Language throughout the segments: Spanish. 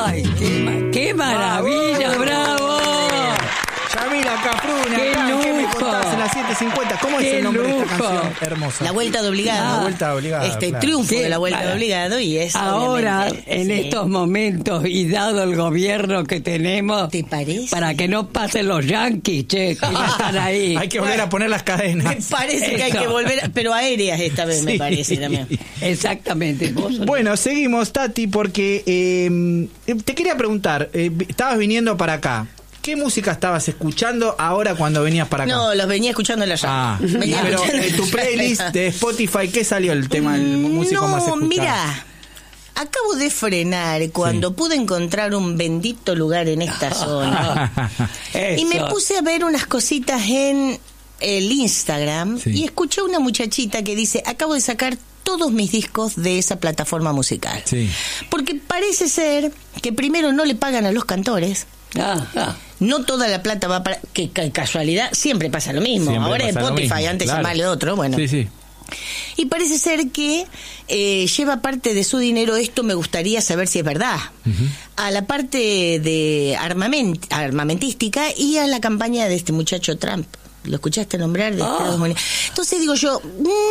Ay, qué maravilla, bravo. Yamila Cafrune, ¡Qué acá, lujo! ¿qué me contás en las 7:50? ¿Cómo es el nombre de esta lujo! canción hermosa? La Vuelta de Obligado. La Vuelta de Obligado, claro. Triunfo Sí, de La Vuelta de para- Obligado y es Ahora, obviamente, en sí. estos momentos, y dado el gobierno que tenemos, ¿Te parece? para que no pasen los yanquis, che, que ya están ahí. Hay que volver a poner las cadenas. Me parece que hay Eso. que volver, pero aéreas esta vez me Sí. parece también. Exactamente. Vos sos- Bueno, seguimos, Tati, porque te quería preguntar, estabas viniendo para acá. ¿Qué música estabas escuchando ahora cuando venías para acá? No, los venía escuchando en la radio. Venía pero escuchando en tu playlist de Spotify, ¿qué salió el tema del músico más escuchado? Mira, acabo de frenar cuando pude encontrar un bendito lugar en esta zona. Y me Eso. puse a ver unas cositas en el Instagram Sí. y escuché a una muchachita que dice, acabo de sacar todos mis discos de esa plataforma musical. Sí. Porque parece ser que primero no le pagan a los cantores. Ajá. No toda la plata va para... Que casualidad, siempre pasa lo mismo. Siempre Ahora es pasa lo Spotify, mismo, antes claro. llamale otro, bueno. Sí, sí. Y parece ser que lleva parte de su dinero, esto me gustaría saber si es verdad, a la parte de armamentística y a la campaña de este muchacho Trump. ¿Lo escuchaste nombrar? De Estados Unidos. Entonces digo yo,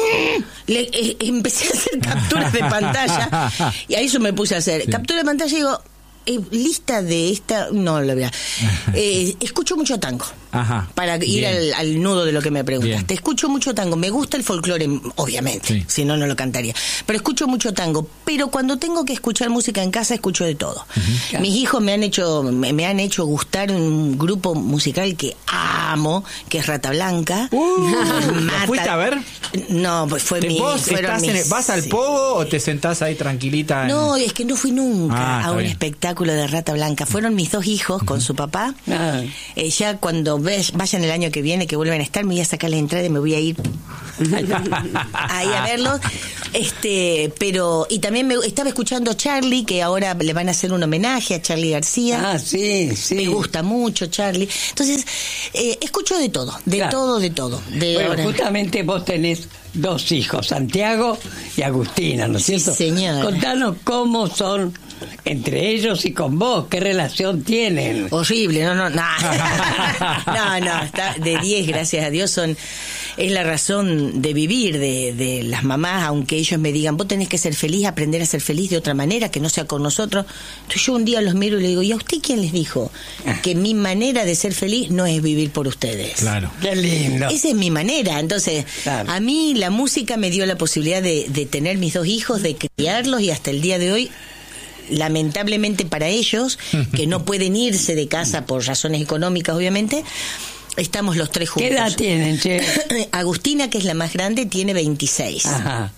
empecé a hacer capturas de pantalla y a eso me puse a hacer. Captura de pantalla y digo, lista de esta, no lo vea. Escucho mucho tango. Ajá. Para ir Bien. al nudo de lo que me preguntas. Bien. Te escucho mucho tango. Me gusta el folclore, obviamente. Sí. Si no, no lo cantaría. Pero escucho mucho tango. Pero cuando tengo que escuchar música en casa, escucho de todo. Claro. Mis hijos me han hecho gustar un grupo musical que amo, que es Rata Blanca. ¿Lo fuiste a ver? No, pues fue ¿Vos fueron estás mis- ¿Vas al sí. pogo o te sentás ahí tranquilita? No, es que no fui nunca Ah, a está un bien. espectáculo de Rata Blanca. Fueron mis dos hijos con su papá. Ah. Ya cuando vayan el año que viene, que vuelvan a estar, me voy a sacar la entrada y me voy a ir ahí a verlos. Pero, y también estaba escuchando Charlie, que ahora le van a hacer un homenaje a Charlie García. Ah, sí, sí. Me gusta mucho Charlie. Entonces, escucho de todo, Claro. de todo. Bueno, Ahora- justamente vos tenés dos hijos, Santiago y Agustina, ¿no es Sí, cierto? señora. Contanos cómo son entre ellos y con vos, qué relación tienen. Horrible, no, está de 10, gracias a Dios, es la razón de vivir de las mamás, aunque ellos me digan, vos tenés que ser feliz, aprender a ser feliz de otra manera, que no sea con nosotros. Entonces yo un día los miro y le digo, ¿y a usted quién les dijo que mi manera de ser feliz no es vivir por ustedes? Claro. Qué lindo. Esa es mi manera. Entonces, Claro. a mí la música me dio la posibilidad de tener mis dos hijos, de criarlos y hasta el día de hoy, lamentablemente para ellos, que no pueden irse de casa por razones económicas, obviamente, estamos los tres juntos. ¿Qué edad tienen, che? Agustina, que es la más grande, tiene 26. Ajá.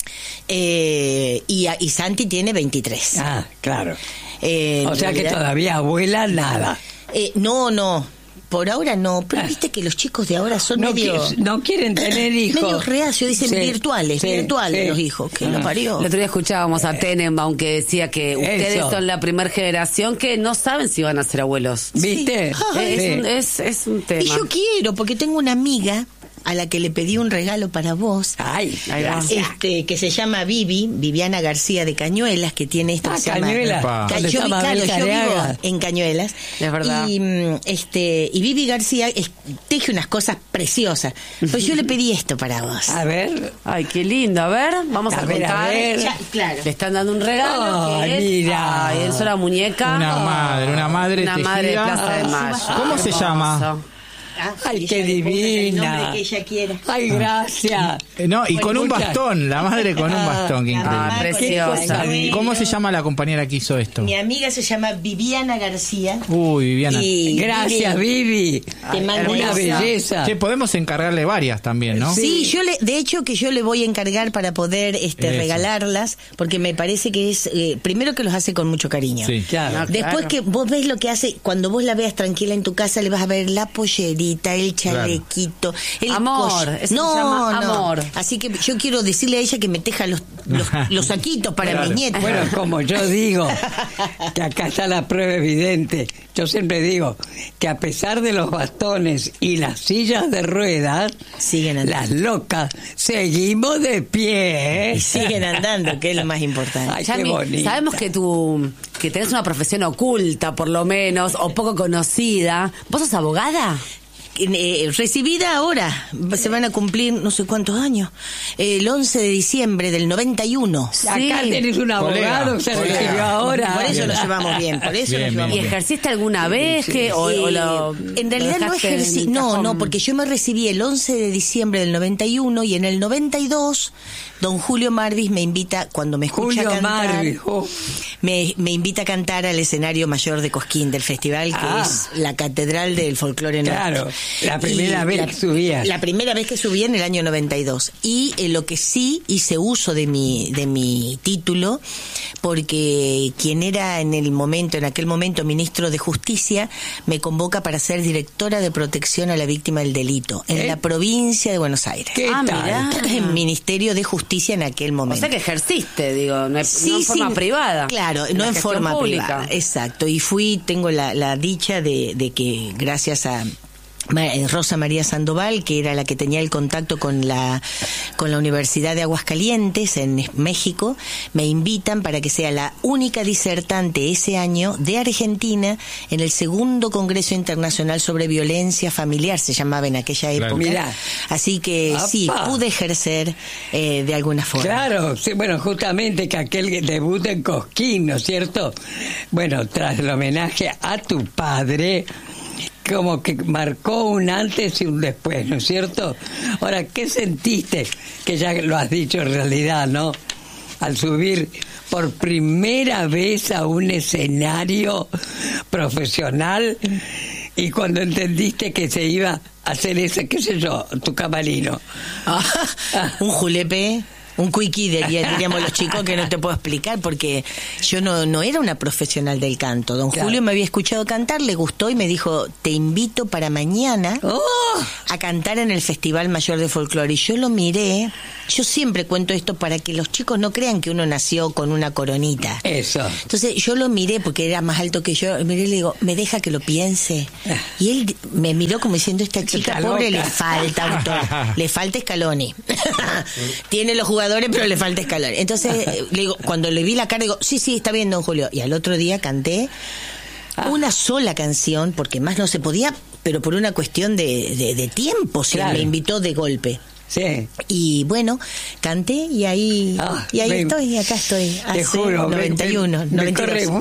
Y Santi tiene 23. Ah, claro. En O sea que realidad- todavía abuela, nada. No. Por ahora no, pero viste que los chicos de ahora son No, medio... no quieren tener hijos. Medio reacio, dicen Sí, virtuales sí, sí. los hijos, que lo parió. El otro día escuchábamos a Tenenbaum que decía que ustedes Eso. son la primera generación que no saben si van a ser abuelos. ¿Viste? Sí. Es un tema. Y yo quiero, porque tengo una amiga a la que le pedí un regalo para vos. Ay, Ahí va. gracias. Que se llama Viviana García de Cañuelas, que tiene esto que se llama... Cañuelas. Epa. ¿Dónde Yo, está Mabel yo vivo Careaga? en Cañuelas. Es verdad. Y Vivi García teje unas cosas preciosas. Pues yo le pedí esto para vos. A ver. Ay, qué lindo. A ver, vamos a, A ver, contar. a ver. Ya, claro. Le están dando un regalo. Ay, que es- mira. Ay, es una muñeca. Una madre Una madre de tejida. Plaza de Mayo. ¿Cómo se llama? Ay, Ella qué le ponga el nombre divina. que ella quiera. Ay, gracias. No, y con un Muchas- bastón, la madre con un bastón. Qué La increíble. mamá preciosa. con el ¿Cómo se llama la compañera que hizo esto? Mi amiga se llama Viviana García. Uy, Viviana. Y Gracias, Vivi. Te mando Una esa. belleza. Che, podemos encargarle varias también, ¿no? Sí, de hecho que yo le voy a encargar para poder Eso. regalarlas, porque me parece que es, primero que los hace con mucho cariño. Sí. Claro. Después Claro. que vos ves lo que hace, cuando vos la veas tranquila en tu casa, le vas a ver la pollerita, el chalequito, el Amor, collar. eso se llama amor. Así que yo quiero decirle a ella que me teja los saquitos para Claro. mis nietos. Bueno, como yo digo, que acá está la prueba evidente. Yo siempre digo que a pesar de los bastones y las sillas de ruedas, Siguen andando. las locas seguimos de pie. Y siguen andando, que es lo más importante. Ay, qué Yami, bonita. sabemos que tu que tenés una profesión oculta, por lo menos, o poco conocida. ¿Vos sos abogada? Recibida ahora, se van a cumplir no sé cuántos años, el 11 de diciembre del 91. Acá tenés un abogado que se recibió ahora. Por eso nos llevamos bien, por eso nos llevamos ¿Y bien. ejerciste alguna vez? En realidad no ejercí, no, porque yo me recibí el 11 de diciembre del 91 y en el 92 don Julio Marvis me invita, cuando me escucha Julio cantar, Marvis, me invita a cantar al escenario mayor de Cosquín del festival, que es la catedral del folclore nuestro. Claro, la primera vez que subía. La primera vez que subí en el año 92. Y lo que sí hice uso de mi título, porque quien era en aquel momento ministro de Justicia, me convoca para ser directora de protección a la víctima del delito en la provincia de Buenos Aires. ¿Qué tal? Mirá. En Ministerio de Justicia en aquel momento. O sea que ejerciste, digo, no en forma privada. Claro, no en forma privada. Exacto. Y tengo la dicha de que gracias a Rosa María Sandoval, que era la que tenía el contacto con la Universidad de Aguascalientes en México, me invitan para que sea la única disertante ese año de Argentina en el segundo Congreso Internacional sobre Violencia Familiar, se llamaba en aquella época. Mirá. Así que sí, pude ejercer de alguna forma. Claro, sí, bueno, justamente que aquel debut en Cosquín, ¿no es cierto? Bueno, tras el homenaje a tu padre, como que marcó un antes y un después, ¿no es cierto? Ahora, ¿qué sentiste? Que ya lo has dicho en realidad, ¿no? Al subir por primera vez a un escenario profesional y cuando entendiste que se iba a hacer ese, qué sé yo, tu camarino. Un julepe. Un cuiqui, diríamos los chicos, que no te puedo explicar, porque yo no era una profesional del canto. Don Julio me había escuchado cantar, le gustó y me dijo, te invito para mañana a cantar en el Festival Mayor de Folclore. Y yo lo miré, yo siempre cuento esto para que los chicos no crean que uno nació con una coronita. Eso. Entonces yo lo miré, porque era más alto que yo, miré y le digo, ¿me deja que lo piense? Y él me miró como diciendo, esta chica pobre le falta le falta Scaloni. Tiene los jugadores, pero le falta Scaloni. Entonces, le digo, cuando le vi la cara, digo, sí, está bien, don Julio. Y al otro día canté una sola canción, porque más no se podía, pero por una cuestión de tiempo, me invitó de golpe. Sí. Y bueno, canté y ahí acá estoy. Hace te juro, 91, me 92.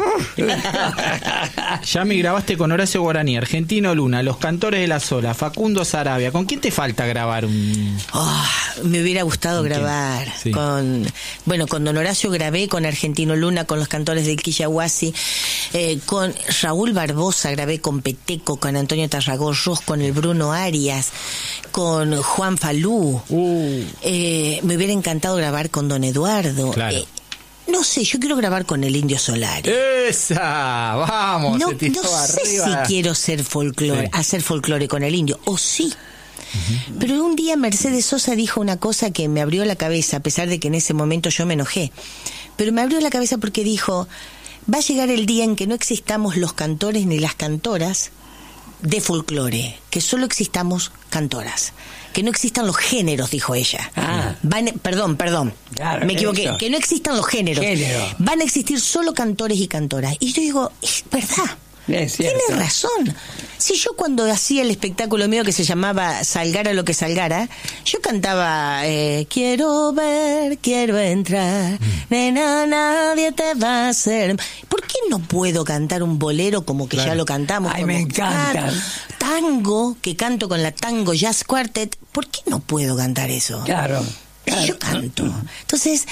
Ya me grabaste con Horacio Guaraní, Argentino Luna, Los Cantores de la Sola, Facundo Sarabia. ¿Con quién te falta grabar un...? Me hubiera gustado grabar con Don Horacio grabé, con Argentino Luna, con Los Cantores del Quillahuasi, con Raúl Barbosa grabé, con Peteco, con Antonio Tarragorros, con el Bruno Arias, con Juan Falú. Me hubiera encantado grabar con Don Eduardo. Claro. No sé, yo quiero grabar con el Indio Solari. ¡Esa! ¡Vamos! No se sé si quiero hacer folclore con el Indio, o sí. Pero un día Mercedes Sosa dijo una cosa que me abrió la cabeza, a pesar de que en ese momento yo me enojé. Pero me abrió la cabeza porque dijo, va a llegar el día en que no existamos los cantores ni las cantoras de folclore, que solo existamos cantoras. Que no existan los géneros, dijo ella. Perdón, claro, me equivoqué. eso. Que no existan los géneros. Van a existir solo cantores y cantoras. Y yo digo, es verdad. Tiene razón. Si yo cuando hacía el espectáculo mío que se llamaba Salgara lo que salgara, yo cantaba quiero ver, quiero entrar, nena, nadie te va a hacer. ¿Por qué no puedo cantar un bolero como que ya lo cantamos? Ay, me encanta. Tango, que canto con la Tango Jazz Quartet, ¿por qué no puedo cantar eso? Claro. Yo canto. Entonces,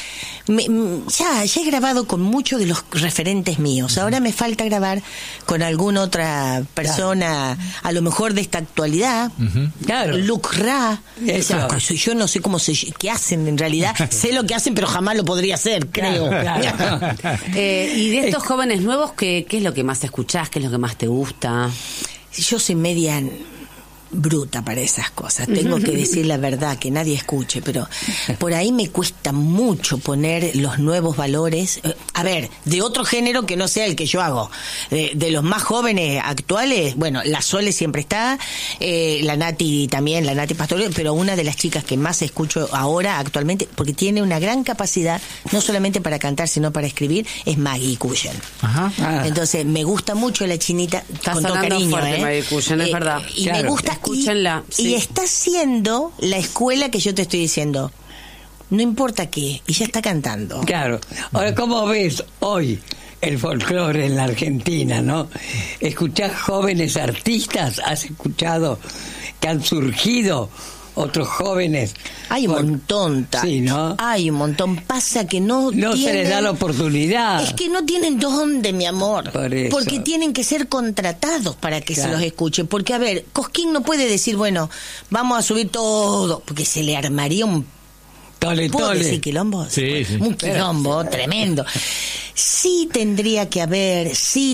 ya he grabado con muchos de los referentes míos. Ahora me falta grabar con alguna otra persona, a lo mejor de esta actualidad. Claro. Luc Ra. Yo no sé qué hacen en realidad. Sé lo que hacen, pero jamás lo podría hacer, creo. Claro. Y de estos jóvenes nuevos, ¿qué es lo que más escuchás? ¿Qué es lo que más te gusta? Yo soy media bruta para esas cosas, tengo que decir la verdad, que nadie escuche, pero por ahí me cuesta mucho poner los nuevos valores, a ver, de otro género que no sea el que yo hago, de los más jóvenes actuales, bueno, la Sole siempre está, la Nati también, la Nati Pastoreo, pero una de las chicas que más escucho ahora actualmente, porque tiene una gran capacidad, no solamente para cantar, sino para escribir, es Maggie Cushen. Ajá. Entonces, me gusta mucho la chinita, Está con todo sonando cariño, fuerte, Maggie Cushen, es verdad. Y Claro. me gusta, Escúchenla, y sí. está haciendo la escuela que yo te estoy diciendo. No importa qué, y ya está cantando. Claro. Ahora, ¿cómo ves hoy el folclore en la Argentina, no? ¿Escuchás jóvenes artistas? ¿Has escuchado que han surgido otros jóvenes? Hay un montón, Sí, ¿no? Hay un montón. Pasa que no Se les tienen... da la oportunidad. Es que no tienen dónde, mi amor. Por eso. Porque tienen que ser contratados para que Claro. se los escuche. Porque, a ver, Cosquín no puede decir, bueno, vamos a subir todo, porque se le armaría un... Tole, ¿Puedo tole. decir quilombo? Sí, sí. Un quilombo tremendo. Sí tendría que haber,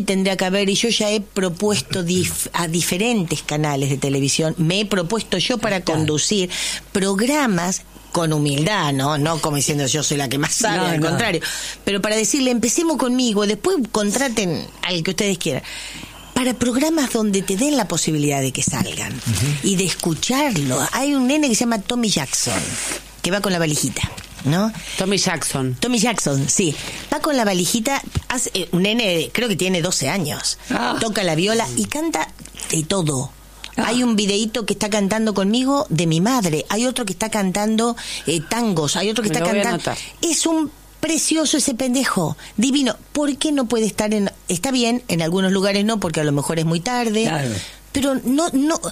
y yo ya he propuesto a diferentes canales de televisión, me he propuesto yo para conducir programas con humildad, no como diciendo yo soy la que más sabe, No, al no. contrario, pero para decirle, empecemos conmigo, después contraten al que ustedes quieran. Para programas donde te den la posibilidad de que salgan y de escucharlo. Hay un nene que se llama Tommy Jackson, que va con la valijita, ¿no? Tommy Jackson. Tommy Jackson, sí. Va con la valijita, un nene, creo que tiene 12 años. Toca la viola y canta de todo. Hay un videíto que está cantando conmigo de mi madre. Hay otro que está cantando tangos. Hay otro que Me está lo voy a cantando... anotar. Es un precioso ese pendejo. Divino. ¿Por qué no puede estar en... Está bien, en algunos lugares no, porque a lo mejor es muy tarde. Claro. Pero no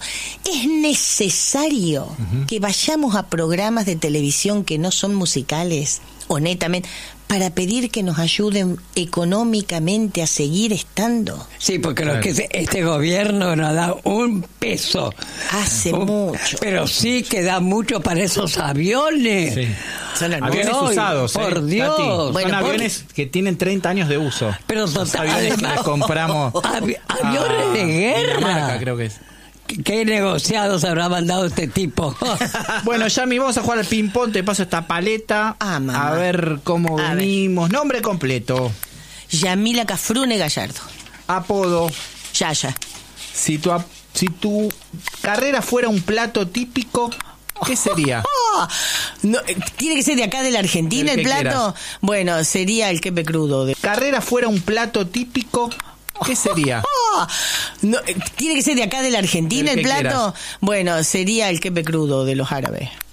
es necesario que vayamos a programas de televisión que no son musicales, honestamente, para pedir que nos ayuden económicamente a seguir estando. Sí, porque lo que este gobierno nos da un peso. Hace mucho. Pero sí que da mucho para esos aviones. Sí. Son hermosos. Aviones Ay, usados, por Tati. Dios. Son Bueno, aviones que tienen 30 años de uso. Pero Los total, aviones que además, le compramos aviones de guerra. Dinamarca, creo que es. ¿Qué negociados habrá mandado este tipo? Bueno, Yami, vamos a jugar al ping-pong. Te paso esta paleta. Ah, mamá. A ver cómo A ver. venimos. Nombre completo. Yamila Cafrune Gallardo. Apodo. Yaya. Si tu carrera fuera un plato típico, ¿qué sería? Oh, no, ¿tiene que ser de acá de la Argentina El el que plato? quieras. Bueno, sería el quepe crudo. Carrera fuera un plato típico, ¿qué sería? Oh, no, ¿tiene que ser de acá de la Argentina El el que plato? quieras. Bueno, sería el quepe crudo de los árabes.